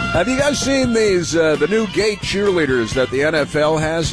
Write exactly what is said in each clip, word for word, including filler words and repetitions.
Have you guys seen these, uh, the new gay cheerleaders that the N F L has?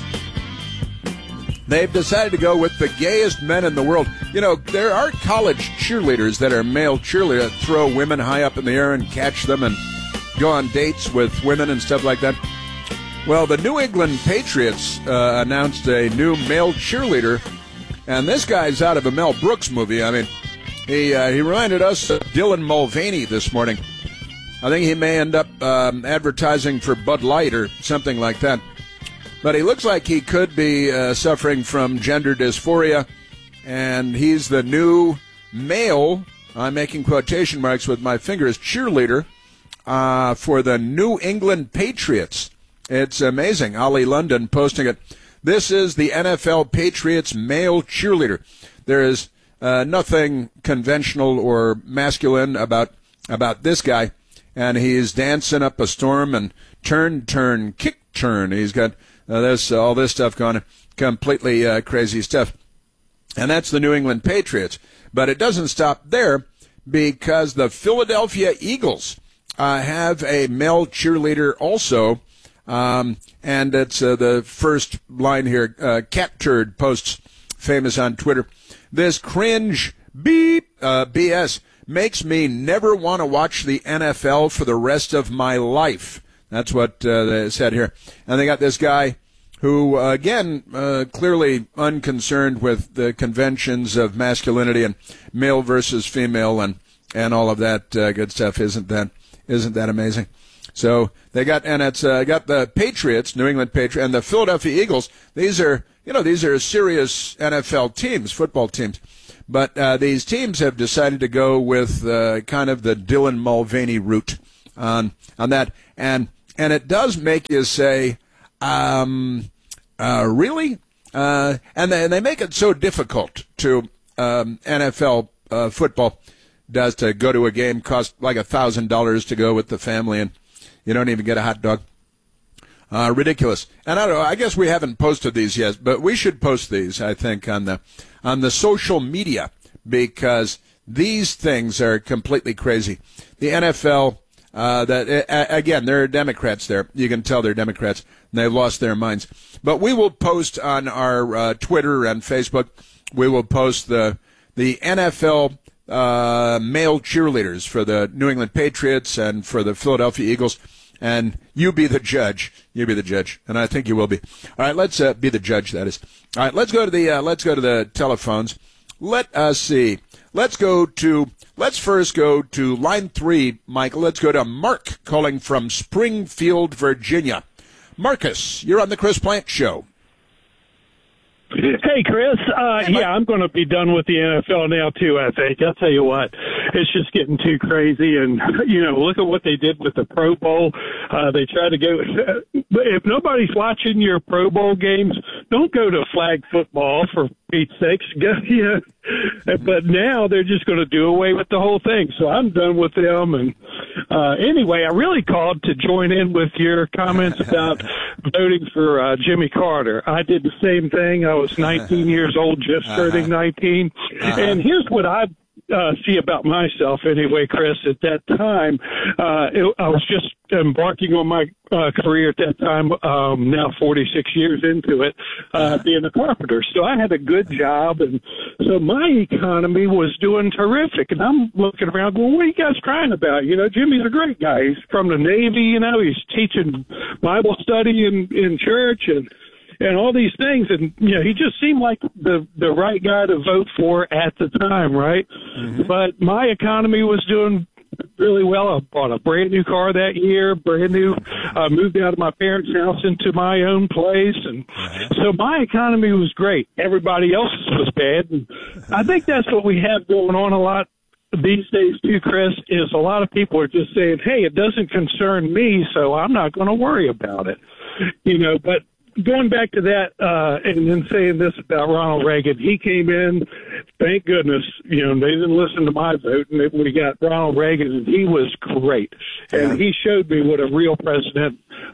They've decided to go with the gayest men in the world. You know, there are college cheerleaders that are male cheerleaders that throw women high up in the air and catch them and go on dates with women and stuff like that. Well, the New England Patriots uh, announced a new male cheerleader, and this guy's out of a Mel Brooks movie. I mean, he uh, he reminded us of Dylan Mulvaney this morning. I think he may end up um, advertising for Bud Light or something like that. But he looks like he could be uh, suffering from gender dysphoria, and he's the new male, I'm making quotation marks with my fingers, cheerleader uh, for the New England Patriots. It's amazing. Ollie London posting it. This is the N F L Patriots male cheerleader. There is uh, nothing conventional or masculine about about this guy. And he's dancing up a storm and turn, turn, kick, turn. He's got uh, this all this stuff going on, completely uh, crazy stuff. And that's the New England Patriots. But it doesn't stop there, because the Philadelphia Eagles uh, have a male cheerleader also. Um, and it's uh, the first line here. Uh, Cat Turd posts, famous on Twitter. This cringe beep uh, B S makes me never want to watch the N F L for the rest of my life. That's what uh, they said here. And they got this guy who, uh, again, uh, clearly unconcerned with the conventions of masculinity and male versus female and, and all of that uh, good stuff. Isn't that isn't that amazing? So they got, and it's uh, got the Patriots, New England Patriots, and the Philadelphia Eagles. These are, you know, these are serious N F L teams, football teams. But uh, these teams have decided to go with uh, kind of the Dylan Mulvaney route on on that, and and it does make you say, um, uh, really? Uh, and they and they make it so difficult to um, N F L uh, football does to go to a game. Cost like a thousand dollars to go with the family, and you don't even get a hot dog. Uh, ridiculous. And I don't know, I guess we haven't posted these yet, but we should post these, I think, on the on the social media, because these things are completely crazy. The N F L, uh, that uh, again, there are Democrats there. You can tell they're Democrats, and they've lost their minds. But we will post on our uh, Twitter and Facebook, we will post the the N F L uh, male cheerleaders for the New England Patriots and for the Philadelphia Eagles. And you be the judge. You be the judge, and I think you will be. All right, let's uh, be the judge. That is. All right, let's go to the uh, let's go to the telephones. Let us see. Let's go to. Let's first go to line three, Michael. Let's go to Mark calling from Springfield, Virginia. Marcus, you're on the Chris Plant Show. Hey, Chris. Uh, hey, yeah, I'm going to be done with the N F L now, too, I think. I'll tell you what, it's just getting too crazy. And, you know, look at what they did with the Pro Bowl. Uh, they try to go – if nobody's watching your Pro Bowl games, don't go to flag football, for Pete's sakes. Go, you know. But now they're just going to do away with the whole thing. So I'm done with them. And uh, anyway, I really called to join in with your comments about voting for uh, Jimmy Carter. I did the same thing. I was nineteen years old, just turning uh-huh. nineteen. Uh-huh. And here's what I uh, see about myself anyway, Chris. At that time, uh, it, I was just embarking on my uh, career at that time, um, now forty-six years into it, uh, being a carpenter. So I had a good job, and so my economy was doing terrific. And I'm looking around going, what are you guys crying about? You know, Jimmy's a great guy. He's from the Navy, you know, he's teaching Bible study in, in church and and all these things. And, you know, he just seemed like the, the right guy to vote for at the time, right? Mm-hmm. But my economy was doing really well. I bought a brand new car that year, brand new, uh, moved out of my parents' house into my own place. And so my economy was great. Everybody else's was bad. And I think that's what we have going on a lot these days too, Chris, is a lot of people are just saying, hey, it doesn't concern me, so I'm not going to worry about it. You know, but going back to that, uh, and then saying this about Ronald Reagan, he came in, thank goodness, you know, they didn't listen to my vote, and we got Ronald Reagan, and he was great. And he showed me what a real president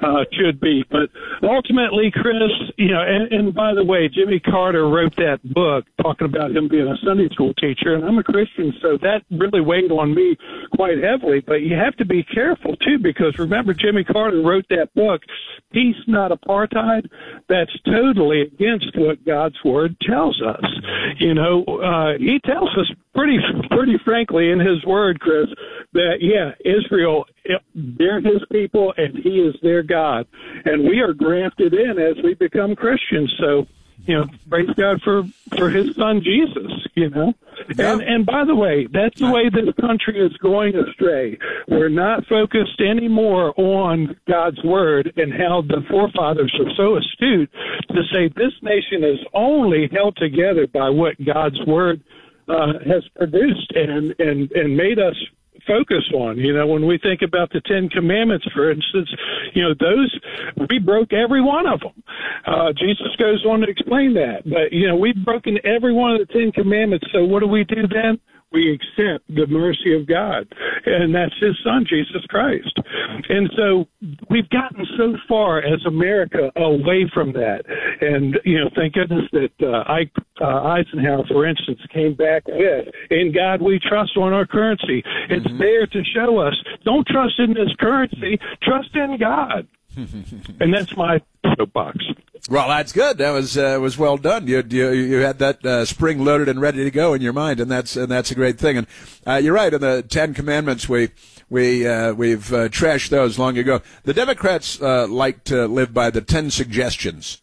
uh, should be. But ultimately, Chris, you know, and, and by the way, Jimmy Carter wrote that book talking about him being a Sunday school teacher, and I'm a Christian, so that really weighed on me quite heavily. But you have to be careful, too, because remember, Jimmy Carter wrote that book, Peace, Not Apartheid. That's totally against what God's Word tells us. You know, uh, he tells us pretty, pretty frankly in his Word, Chris, that, yeah, Israel, they're his people, and he is their God. And we are grafted in as we become Christians. So, you know, praise God for, for his son, Jesus, you know. Yeah. And, and by the way, that's the way this country is going astray. We're not focused anymore on God's word and how the forefathers are so astute to say this nation is only held together by what God's word uh, has produced and, and, and made us focus on. You know, when we think about the Ten Commandments, for instance, you know, those, we broke every one of them. Uh, Jesus goes on to explain that. But, you know, we've broken every one of the Ten Commandments. So what do we do then? We accept the mercy of God, and that's his son, Jesus Christ. And so we've gotten so far as America away from that. And, you know, thank goodness that uh, Ike, uh, Eisenhower, for instance, came back with, in God we trust on our currency. It's mm-hmm. there to show us, don't trust in this currency, trust in God. And that's my soapbox. Well, that's good. That was uh, was well done. You you you had that uh, spring loaded and ready to go in your mind, and that's and that's a great thing. And uh, you're right. In the Ten Commandments, we we uh, we've uh, trashed those long ago. The Democrats uh, like to live by the ten suggestions.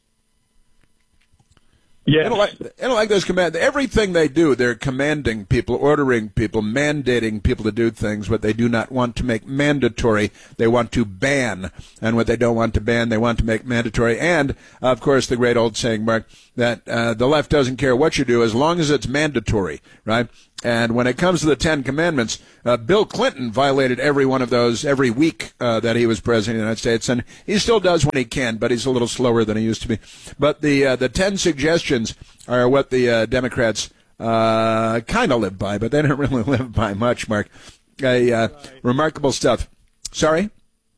Yeah, I don't like, I don't like those commands. Everything they do, they're commanding people, ordering people, mandating people to do things. What they do not want to make mandatory, they want to ban. And what they don't want to ban, they want to make mandatory. And, of course, the great old saying, Mark, that uh, the left doesn't care what you do as long as it's mandatory, right? And when it comes to the Ten Commandments, uh, Bill Clinton violated every one of those every week uh, that he was president of the United States, and he still does when he can, but he's a little slower than he used to be. But the uh, the ten suggestions are what the uh, Democrats uh, kind of live by, but they don't really live by much, Mark. Uh, uh, remarkable stuff. Sorry?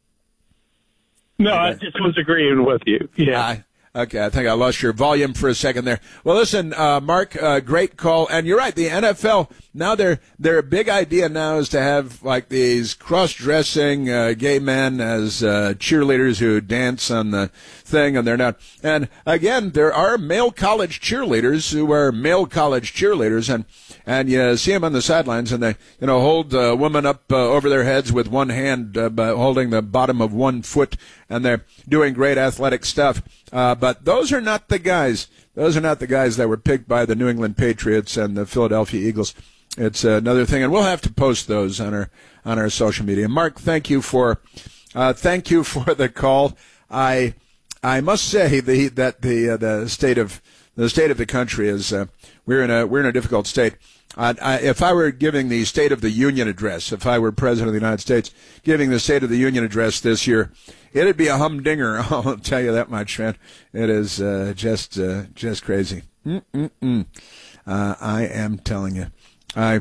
No, I just was agreeing with you. Yeah. Uh, Okay, I think I lost your volume for a second there. Well, listen, uh, Mark, uh, great call. And you're right, the N F L, now their their big idea now is to have like these cross-dressing uh, gay men as uh, cheerleaders who dance on the thing, and they're not. And again, there are male college cheerleaders who are male college cheerleaders, and and you see them on the sidelines, and they you know hold a woman up uh, over their heads with one hand, uh, by holding the bottom of one foot, and they're doing great athletic stuff. Uh, but those are not the guys. Those are not the guys that were picked by the New England Patriots and the Philadelphia Eagles. It's uh, another thing, and we'll have to post those on our on our social media. Mark, thank you for uh, thank you for the call. I I must say the that the uh, the state of the state of the country is uh, we're in a we're in a difficult state. Uh, I, if I were giving the State of the Union address, if I were President of the United States, giving the State of the Union address this year, it'd be a humdinger. I'll tell you that much, man. It is uh, just uh, just crazy. Mm-mm-mm. Uh, I am telling you. I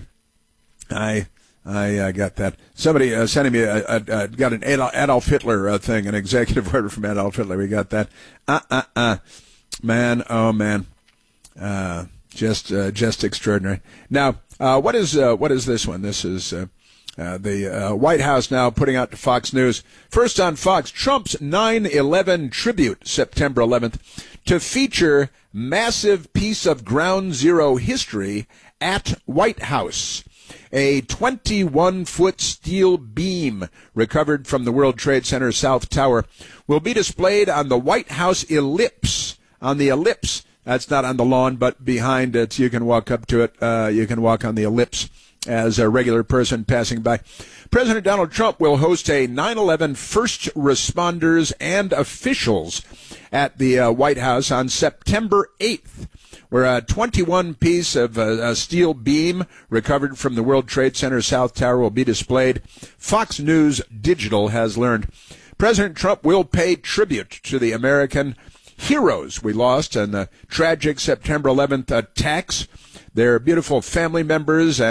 I I uh, got that. Somebody uh, sending me a, a, a got an Adolf Hitler uh, thing, an executive order from Adolf Hitler. We got that. Uh uh uh. Man, oh man. Uh. Just, uh, just extraordinary. Now, uh, what is, uh, what is this one? This is, uh, uh, the, uh, White House now putting out to Fox News. First on Fox, Trump's nine eleven tribute, September eleventh, to feature massive piece of ground zero history at White House. A twenty-one foot steel beam recovered from the World Trade Center South Tower will be displayed on the White House ellipse, on the ellipse. That's not on the lawn, but behind it. You can walk up to it. Uh, you can walk on the ellipse as a regular person passing by. President Donald Trump will host a nine eleven first responders and officials at the uh, White House on September eighth, where a twenty-one piece of uh, a steel beam recovered from the World Trade Center South Tower will be displayed. Fox News Digital has learned. President Trump will pay tribute to the American heroes we lost in the tragic September eleventh attacks, their beautiful family members and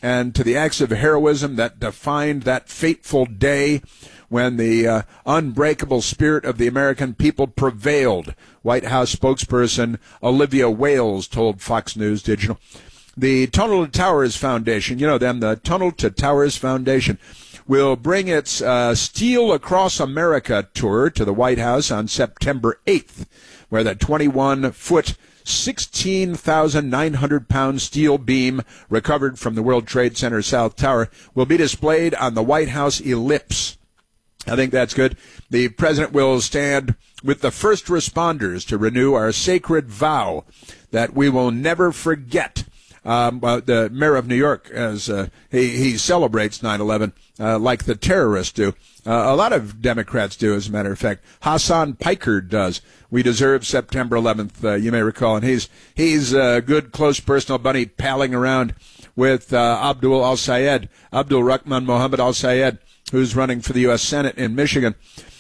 and to the acts of heroism that defined that fateful day when the uh, unbreakable spirit of the American people prevailed, White House spokesperson Olivia Wales told Fox News Digital. The Tunnel to Towers Foundation, you know them, the Tunnel to Towers Foundation, will bring its uh, Steel Across America tour to the White House on September eighth, where the twenty-one foot, sixteen thousand nine hundred pound steel beam recovered from the World Trade Center South Tower will be displayed on the White House ellipse. I think that's good. The president will stand with the first responders to renew our sacred vow that we will never forget. Um, uh, the mayor of New York, as uh, he, he celebrates nine eleven uh, like the terrorists do. Uh, a lot of Democrats do, as a matter of fact. Hassan Piker does. We deserve September eleventh, uh, you may recall. And he's he's a good, close personal buddy palling around with uh, Abdul al-Sayed, Abdul Rahman Mohammed al-Sayed, who's running for the U S Senate in Michigan.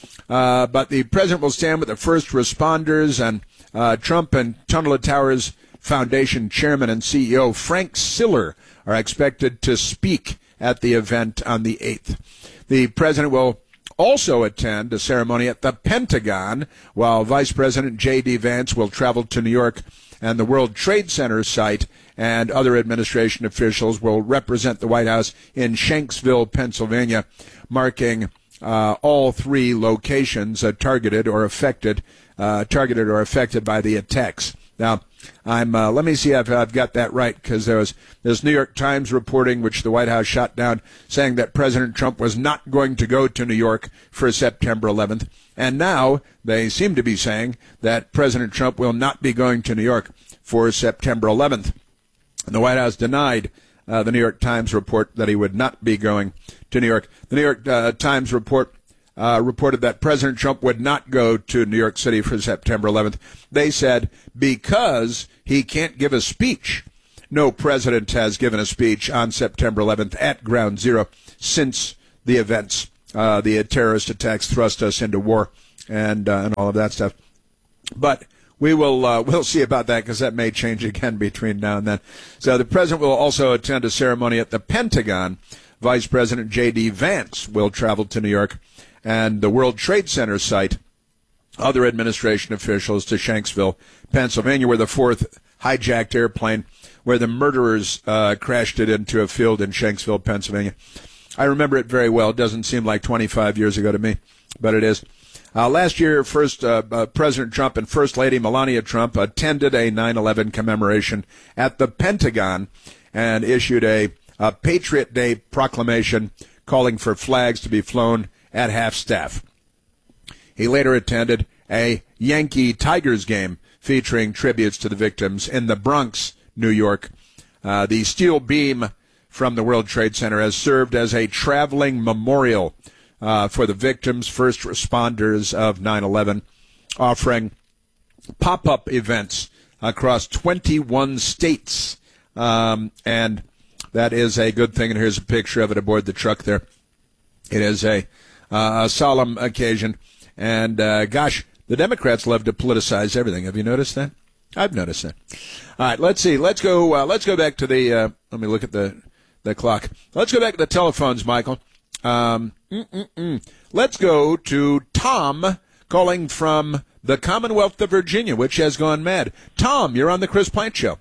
Uh, but the president will stand with the first responders, and uh, Trump and Tunnel to Towers Foundation Chairman and C E O Frank Siller are expected to speak at the event on the eighth. The president will also attend a ceremony at the Pentagon, while Vice President J D. Vance will travel to New York, and the World Trade Center site and other administration officials will represent the White House in Shanksville, Pennsylvania, marking uh, all three locations uh, targeted or affected, uh, targeted or affected by the attacks. Now, I'm. Uh, let me see if I've got that right, because there was this New York Times reporting, which the White House shot down, saying that President Trump was not going to go to New York for September eleventh. And now they seem to be saying that President Trump will not be going to New York for September eleventh. And the White House denied uh, the New York Times report that he would not be going to New York. The New York uh, Times report Uh, reported that President Trump would not go to New York City for September eleventh. They said because he can't give a speech. No president has given a speech on September eleventh at Ground Zero since the events, uh, the terrorist attacks thrust us into war and uh, and all of that stuff. But we will uh, we'll see about that, because that may change again between now and then. So the president will also attend a ceremony at the Pentagon. Vice President J D. Vance will travel to New York, and the World Trade Center site, other administration officials to Shanksville, Pennsylvania, where the fourth hijacked airplane, where the murderers uh, crashed it into a field in Shanksville, Pennsylvania. I remember it very well. It doesn't seem like twenty-five years ago to me, but it is. Uh, last year, first uh, uh, President Trump and First Lady Melania Trump attended a nine eleven commemoration at the Pentagon and issued a, a Patriot Day proclamation calling for flags to be flown at half-staff. He later attended a Yankee Tigers game featuring tributes to the victims in the Bronx, New York. Uh, the steel beam from the World Trade Center has served as a traveling memorial uh, for the victims, first responders of nine eleven, offering pop-up events across twenty-one states. Um, and that is a good thing. And here's a picture of it aboard the truck there. It is a Uh, a solemn occasion, and uh, gosh, the Democrats love to politicize everything. Have you noticed that? I've noticed that. All right, let's see. Let's go. Uh, let's go back to the. Uh, let me look at the the clock. Let's go back to the telephones, Michael. Um, let's go to Tom calling from the Commonwealth of Virginia, which has gone mad. Tom, you're on the Chris Plant Show.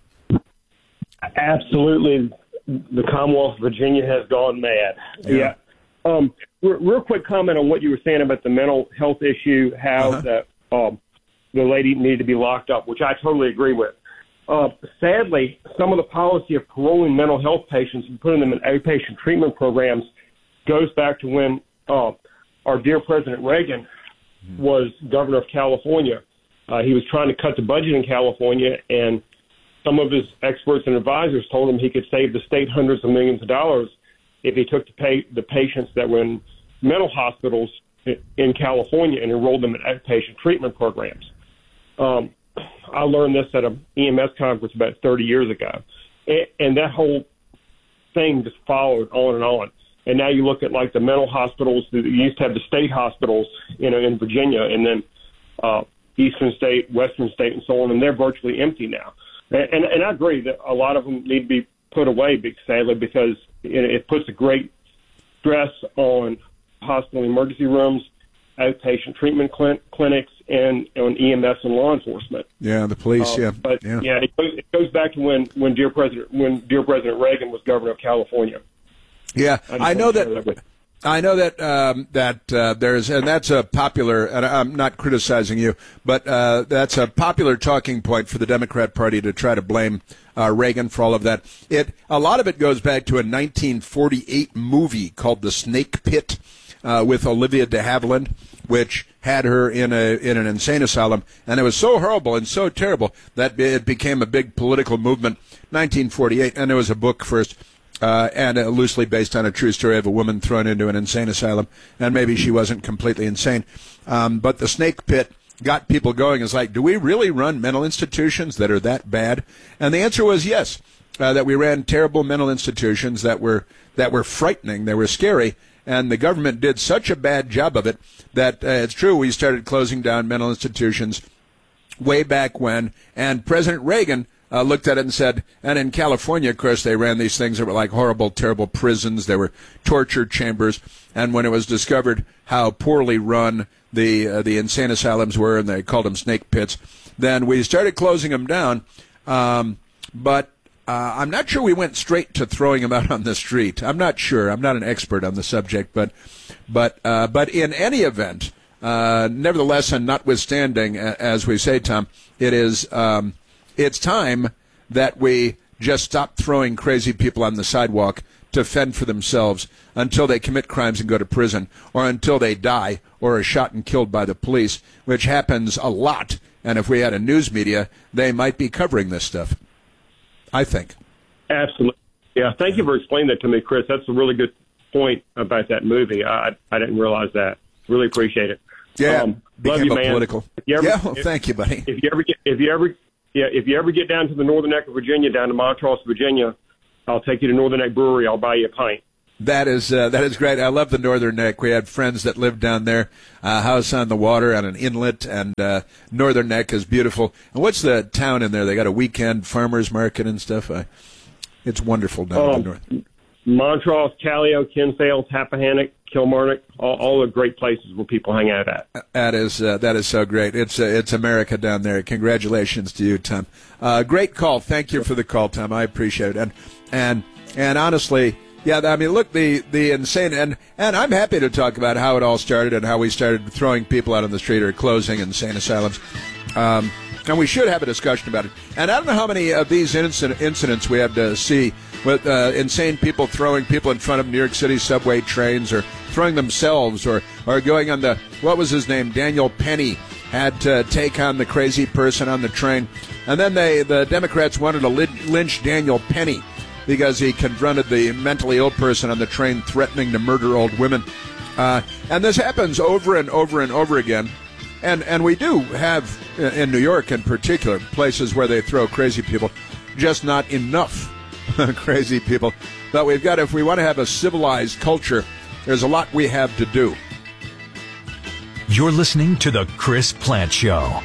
Absolutely, the Commonwealth of Virginia has gone mad. Yeah. yeah. Um, real quick comment on what you were saying about the mental health issue, how uh-huh. that um, the lady needed to be locked up, which I totally agree with. Uh, sadly, some of the policy of paroling mental health patients and putting them in outpatient treatment programs goes back to when uh, our dear President Reagan mm-hmm. was governor of California. Uh, he was trying to cut the budget in California, and some of his experts and advisors told him he could save the state hundreds of millions of dollars if he took the, pay, the patients that were in mental hospitals in California and enrolled them in outpatient treatment programs. Um, I learned this at an E M S conference about thirty years ago, and, and that whole thing just followed on and on. And now you look at like the mental hospitals. You used to have the state hospitals, you know, in Virginia, and then uh, Eastern State, Western State, and so on, and they're virtually empty now. And, and, and I agree that a lot of them need to be put away, sadly, because it, it puts a great stress on hospital emergency rooms, outpatient treatment clin- clinics, and on E M S and law enforcement. Yeah, the police. Uh, yeah, but yeah, yeah it, goes, it goes back to when when dear President when dear President Reagan was governor of California. Yeah, I, I know that. that I know that um, that uh, there's, and that's a popular, and I'm not criticizing you, but uh, that's a popular talking point for the Democrat Party to try to blame uh, Reagan for all of that. It a lot of it goes back to a nineteen forty-eight movie called The Snake Pit uh, with Olivia de Havilland, which had her in a in an insane asylum, and it was so horrible and so terrible that it became a big political movement. nineteen forty-eight, and there was a book first. Uh, and uh, loosely based on a true story of a woman thrown into an insane asylum, and maybe she wasn't completely insane. Um, but the Snake Pit got people going. It's like, do we really run mental institutions that are that bad? And the answer was yes, uh, that we ran terrible mental institutions that were that were frightening, they were scary, and the government did such a bad job of it that uh, it's true we started closing down mental institutions way back when, and President Reagan Uh, looked at it and said, and in California, of course, they ran these things that were like horrible, terrible prisons. They were torture chambers. And when it was discovered how poorly run the uh, the insane asylums were, and they called them snake pits, then we started closing them down. Um, but uh, I'm not sure we went straight to throwing them out on the street. I'm not sure. I'm not an expert on the subject. But but uh, but in any event, uh, nevertheless, and notwithstanding, as we say, Tom, it is... Um, It's time that we just stop throwing crazy people on the sidewalk to fend for themselves until they commit crimes and go to prison, or until they die or are shot and killed by the police, which happens a lot. And if we had a news media, they might be covering this stuff, I think. Absolutely. Yeah, thank you for explaining that to me, Chris. That's a really good point about that movie. I, I didn't realize that. Really appreciate it. Yeah, um, became love you, a man. political. Ever, yeah, well, if, thank you, buddy. If you ever get, if you ever Yeah, if you ever get down to the northern neck of Virginia, down to Montrose, Virginia, I'll take you to Northern Neck Brewery. I'll buy you a pint. That is uh, that is great. I love the Northern Neck. We had friends that lived down there, a uh, house on the water on an inlet, and uh, Northern Neck is beautiful. And what's the town in there? They got a weekend farmers market and stuff. Uh, it's wonderful down um, in the north. Montrose, Callio, Kinsale, Tappahannock, Kilmarnock, all, all the great places where people hang out at. That is uh, that is so great. It's uh, it's America down there. Congratulations to you, Tom. Uh, great call. Thank you for the call, Tom. I appreciate it. And and and honestly, yeah, I mean, look, the the insane and and I'm happy to talk about how it all started and how we started throwing people out on the street or closing insane asylums. Um, and we should have a discussion about it. And I don't know how many of these incident, incidents we have to see with uh, insane people throwing people in front of New York City subway trains, or throwing themselves, or, or going on the, what was his name, Daniel Penny, had to take on the crazy person on the train. And then they, the Democrats wanted to lynch Daniel Penny because he confronted the mentally ill person on the train threatening to murder old women. Uh, and this happens over and over and over again. And and we do have, in New York in particular, places where they throw crazy people, just not enough crazy people. But we've got, if we want to have a civilized culture, there's a lot we have to do. You're listening to The Chris Plante Show.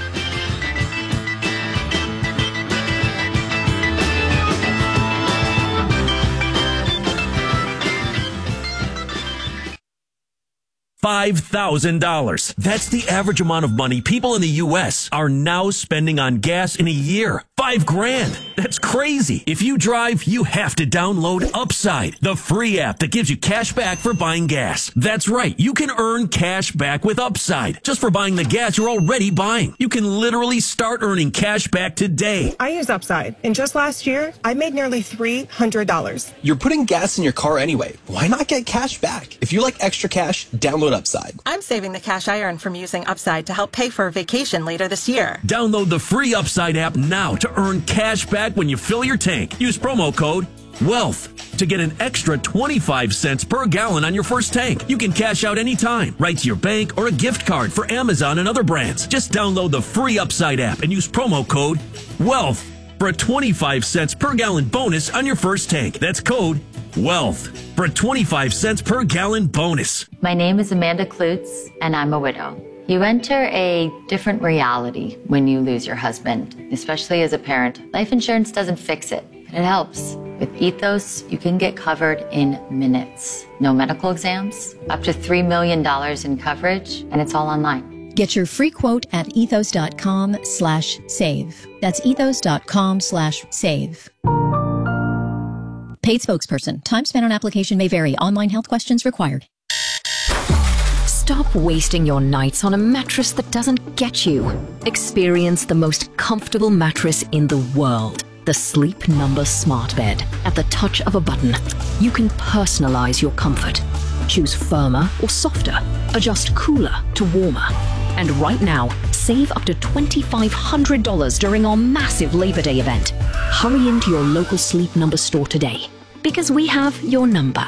five thousand dollars. That's the average amount of money people in the U S are now spending on gas in a year. Five grand. That's crazy. If you drive, you have to download Upside, the free app that gives you cash back for buying gas. That's right. You can earn cash back with Upside just for buying the gas you're already buying. You can literally start earning cash back today. I use Upside, and just last year, I made nearly three hundred dollars. You're putting gas in your car anyway. Why not get cash back? If you like extra cash, download Upside. I'm saving the cash I earn from using Upside to help pay for a vacation later this year. Download the free Upside app now to earn cash back when you fill your tank. Use promo code WEALTH to get an extra twenty-five cents per gallon on your first tank. You can cash out anytime, right to your bank or a gift card for Amazon and other brands. Just download the free Upside app and use promo code WEALTH for a twenty-five cents per gallon bonus on your first tank. That's code WEALTH for a twenty-five cents per gallon bonus. My name is Amanda Klutz, and I'm a widow. You enter a different reality when you lose your husband, especially as a parent. Life insurance doesn't fix it. and it helps. With Ethos, you can get covered in minutes. No medical exams, up to three million dollars in coverage, and it's all online. Get your free quote at ethos.com slash save. That's ethos.com slash save. Paid spokesperson. Time spent on application may vary. Online health questions required. Stop wasting your nights on a mattress that doesn't get you. Experience the most comfortable mattress in the world. The Sleep Number Smart Bed. At the touch of a button, you can personalize your comfort. Choose firmer or softer. Adjust cooler to warmer. And right now, save up to two thousand five hundred dollars during our massive Labor Day event. Hurry into your local Sleep Number store today, because we have your number.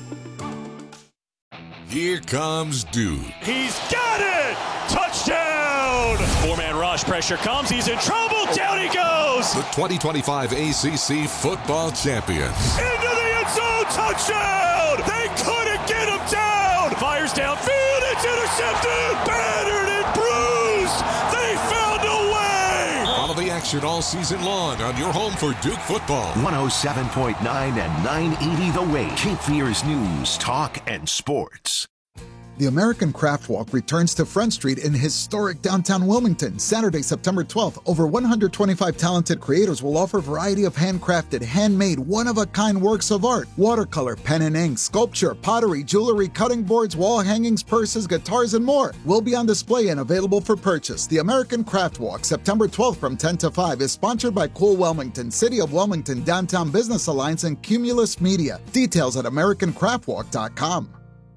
Here comes Dude. He's got it! Touchdown! Four-man rush, pressure comes, he's in trouble, down he goes! The twenty twenty-five A C C football champions. Into the end zone, touchdown! They couldn't get him down! Fires downfield, it's intercepted! Battered and bruised! They found a way! Follow the action all season long on your home for Duke football. one oh seven point nine and nine eighty The Wave. Cape Fear's news, talk, and sports. The American Craft Walk returns to Front Street in historic downtown Wilmington, Saturday, September twelfth. Over one hundred twenty-five talented creators will offer a variety of handcrafted, handmade, one-of-a-kind works of art. Watercolor, pen and ink, sculpture, pottery, jewelry, cutting boards, wall hangings, purses, guitars, and more will be on display and available for purchase. The American Craft Walk, September twelfth from ten to five, is sponsored by Cool Wilmington, City of Wilmington, Downtown Business Alliance, and Cumulus Media. Details at american craft walk dot com.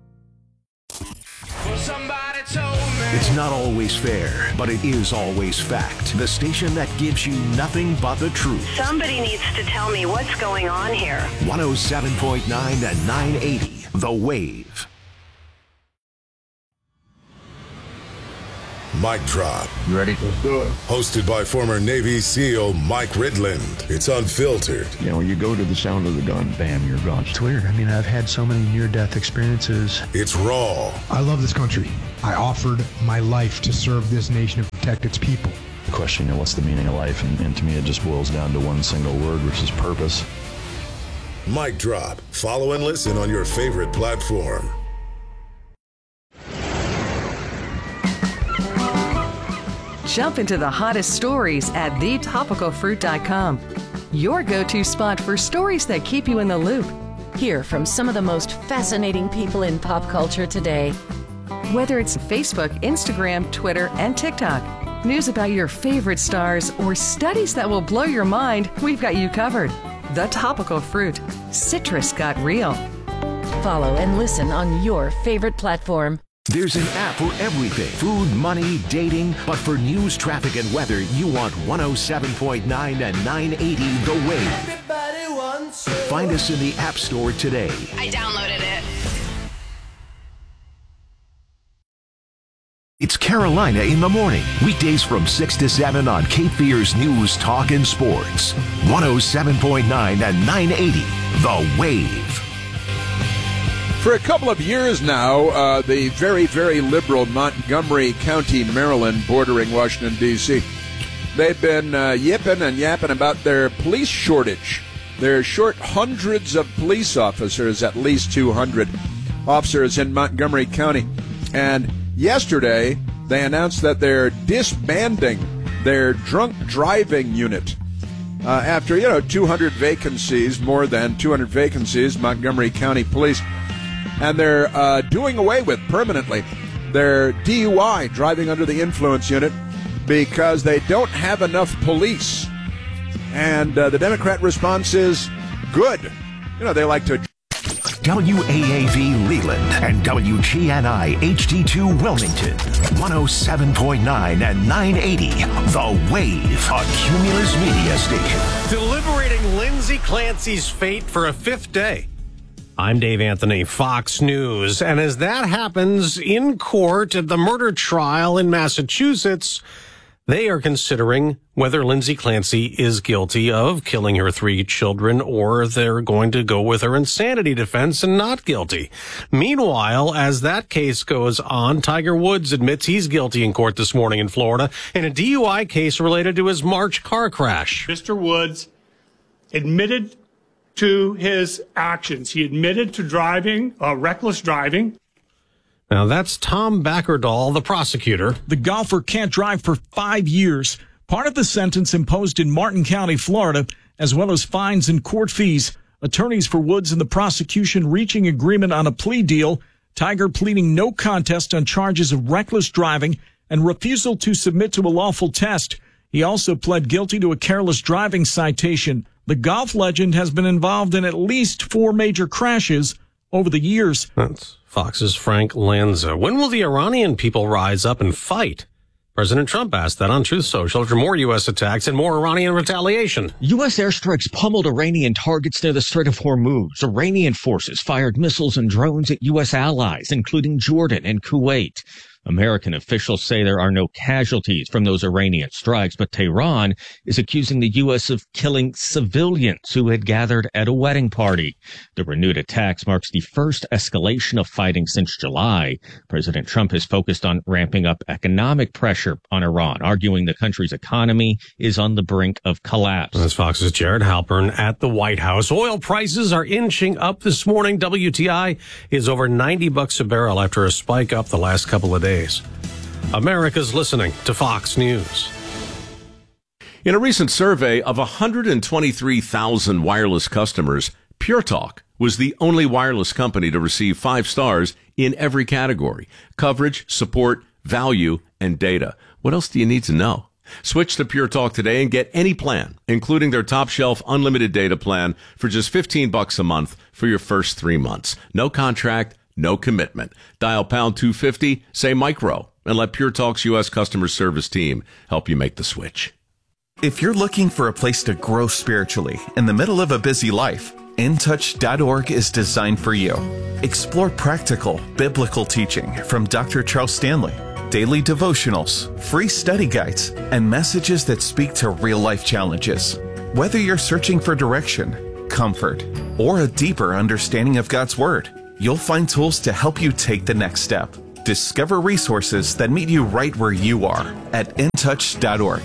It's not always fair, but it is always fact. The station that gives you nothing but the truth. Somebody needs to tell me what's going on here. one oh seven point nine and nine eighty The Wave. Mic Drop. You ready? Let's do it. Hosted by former Navy SEAL Mike Ridland. It's unfiltered. You know, you go to the sound of the gun, bam, you're gone. It's weird. I mean, I've had so many near-death experiences. It's raw. I love this country. I offered my life to serve this nation and protect its people. The question, you know, what's the meaning of life? And, and to me, it just boils down to one single word, which is purpose. Mic Drop. Follow and listen on your favorite platform. Jump into the hottest stories at the topical fruit dot com. Your go-to spot for stories that keep you in the loop. Hear from some of the most fascinating people in pop culture today. Whether it's Facebook, Instagram, Twitter, and TikTok, news about your favorite stars, or studies that will blow your mind, we've got you covered. The Topical Fruit. Citrus got real. Follow and listen on your favorite platform. There's an app for everything. Food, money, dating. But for news, traffic, and weather, you want one oh seven point nine and nine eighty The Wave. Find us in the App Store today. I downloaded it. It's Carolina in the Morning. Weekdays from six to seven on Cape Fear's News, Talk, and Sports. one oh seven point nine and nine eighty The Wave. For a couple of years now, uh, the very, very liberal Montgomery County, Maryland, bordering Washington, D C, they've been uh, yipping and yapping about their police shortage. They're short hundreds of police officers, at least two hundred officers in Montgomery County. And yesterday, they announced that they're disbanding their drunk driving unit. Uh, after, you know, two hundred vacancies, more than two hundred vacancies, Montgomery County Police. And they're uh, doing away with permanently their D U I, driving under the influence unit, because they don't have enough police. And uh, the Democrat response is good. You know, they like to... W A A V Leland and W G N I H D two Wilmington. one oh seven point nine and nine eighty The Wave, a Cumulus Media station. Deliberating Lindsay Clancy's fate for a fifth day. I'm Dave Anthony, Fox News. And as that happens in court at the murder trial in Massachusetts, they are considering whether Lindsay Clancy is guilty of killing her three children, or they're going to go with her insanity defense and not guilty. Meanwhile, as that case goes on, Tiger Woods admits he's guilty in court this morning in Florida in a D U I case related to his March car crash. Mister Woods, admitted to his actions. He admitted to driving, uh, reckless driving. Now that's Tom Backerdahl, the prosecutor. The golfer can't drive for five years. Part of the sentence imposed in Martin County, Florida, as well as fines and court fees. Attorneys for Woods and the prosecution reaching agreement on a plea deal. Tiger pleading no contest on charges of reckless driving and refusal to submit to a lawful test. He also pled guilty to a careless driving citation. The golf legend has been involved in at least four major crashes over the years. That's Fox's Frank Lanza. When will the Iranian people rise up and fight? President Trump asked that on Truth Social after more U S attacks and more Iranian retaliation. U S airstrikes pummeled Iranian targets near the Strait of Hormuz. Iranian forces fired missiles and drones at U S allies, including Jordan and Kuwait. American officials say there are no casualties from those Iranian strikes, but Tehran is accusing the U S of killing civilians who had gathered at a wedding party. The renewed attacks marks the first escalation of fighting since July. President Trump has focused on ramping up economic pressure on Iran, arguing the country's economy is on the brink of collapse. That's Fox's Jared Halpern at the White House. Oil prices are inching up this morning. W T I is over ninety bucks a barrel after a spike up the last couple of days. America's listening to Fox News. In a recent survey of one hundred twenty-three thousand wireless customers, Pure Talk was the only wireless company to receive five stars in every category: coverage, support, value, and data. What else do you need to know? Switch to Pure Talk today and get any plan, including their top shelf unlimited data plan, for just fifteen bucks a month for your first three months. No contract, no commitment. Dial pound two fifty, say micro, and let Pure Talk's U S customer service team help you make the switch. If you're looking for a place to grow spiritually in the middle of a busy life, in touch dot org is designed for you. Explore practical, biblical teaching from Doctor Charles Stanley, daily devotionals, free study guides, and messages that speak to real-life challenges. Whether you're searching for direction, comfort, or a deeper understanding of God's Word, you'll find tools to help you take the next step. Discover resources that meet you right where you are at in touch dot org.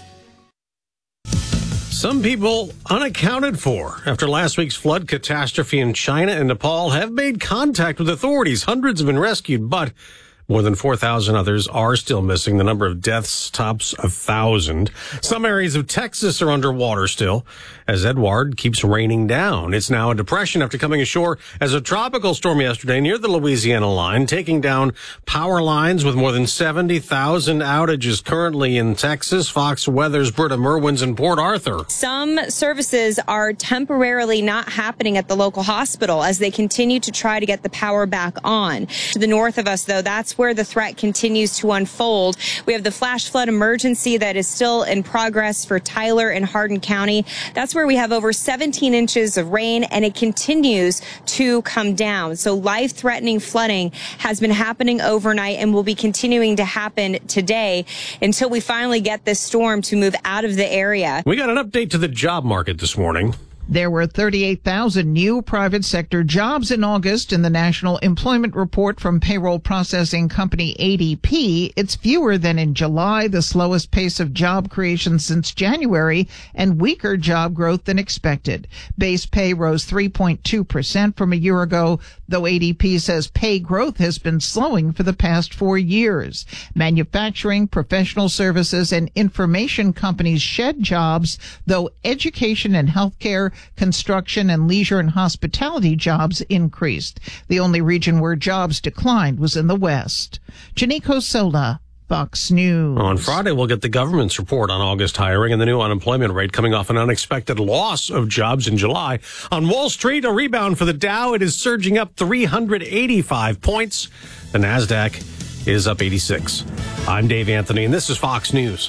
Some people unaccounted for after last week's flood catastrophe in China and Nepal have made contact with authorities. Hundreds have been rescued, but more than four thousand others are still missing. The number of deaths tops a thousand. Some areas of Texas are underwater still as Edward keeps raining down. It's now a depression after coming ashore as a tropical storm yesterday near the Louisiana line, taking down power lines with more than seventy thousand outages currently in Texas. Fox Weather's Britta Merwin's in Port Arthur. Some services are temporarily not happening at the local hospital as they continue to try to get the power back on. To the north of us, though, that's where the threat continues to unfold. We have the flash flood emergency that is still in progress for Tyler and Hardin County. That's where we have over seventeen inches of rain, and it continues to come down. So life-threatening flooding has been happening overnight and will be continuing to happen today until we finally get this storm to move out of the area. We got an update to the job market this morning. There were thirty-eight thousand new private sector jobs in August in the National Employment Report from payroll processing company A D P. It's fewer than in July, the slowest pace of job creation since January, and weaker job growth than expected. Base pay rose three point two percent from a year ago, though A D P says pay growth has been slowing for the past four years. Manufacturing, professional services, and information companies shed jobs, though education and healthcare, construction, and leisure and hospitality jobs increased. The only region where jobs declined was in the West. Janiko Sola, Fox News. On Friday, we'll get the government's report on August hiring and the new unemployment rate coming off an unexpected loss of jobs in July. On Wall Street, a rebound for the Dow. It is surging up three hundred eighty-five points. The NASDAQ is up eighty-six. I'm Dave Anthony, and this is Fox News.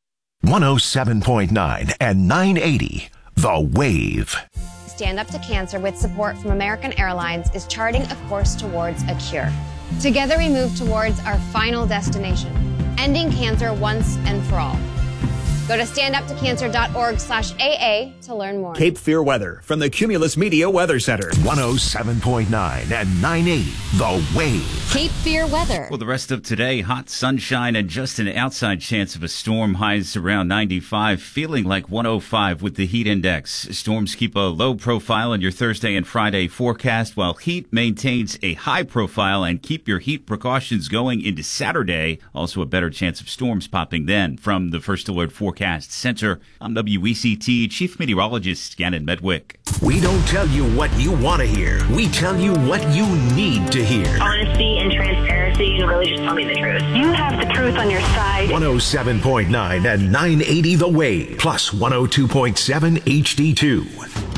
one oh seven point nine and nine eighty. The Wave. Stand Up to Cancer, with support from American Airlines, is charting a course towards a cure. Together we move towards our final destination, ending cancer once and for all. Go to standuptocancer.org slash AA to learn more. Cape Fear weather from the Cumulus Media Weather Center. one oh seven point nine and nine eighty The Wave. Cape Fear weather. Well, the rest of today, hot sunshine and just an outside chance of a storm. Highs around ninety-five, feeling like one oh five with the heat index. Storms keep a low profile in your Thursday and Friday forecast, while heat maintains a high profile, and keep your heat precautions going into Saturday. Also a better chance of storms popping then. From the First Alert Forecast Center, I'm W E C T Chief Meteorologist Gannon Medwick. We don't tell you what you want to hear. We tell you what you need to hear. Honesty and transparency, and really just tell me the truth. You have the truth on your side. one oh seven point nine and nine eighty The Wave, plus one oh two point seven H D two.